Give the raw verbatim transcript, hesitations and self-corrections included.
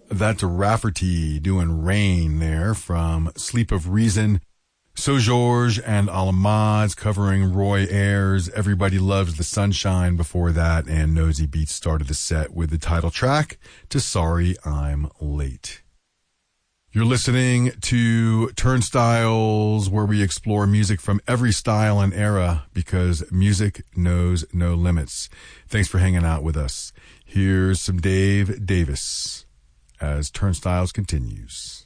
That's Rafferty doing Rain there from Sleep of Reason. So George and Alamads covering Roy Ayers' Everybody Loves the Sunshine before that, and Nosy Beats started the set with the title track to Sorry I'm Late. You're listening to Turnstiles, where we explore music from every style and era because music knows no limits. Thanks for hanging out with us. Here's some Dave Davis as Turnstiles continues.